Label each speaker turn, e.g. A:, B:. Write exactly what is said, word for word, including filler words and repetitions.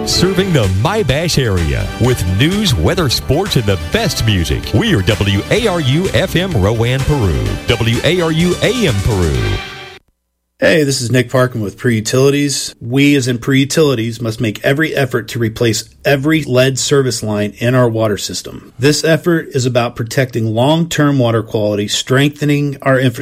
A: Serving the Mybash area with news, weather, sports, and the best music. We are W A R U F M Rowan, Peru. W A R U A M Peru.
B: Hey, this is Nick Parkin with Pre-Utilities. We, as in Pre-Utilities, must make every effort to replace every lead service line in our water system. This effort is about protecting long-term water quality, strengthening our infrastructure,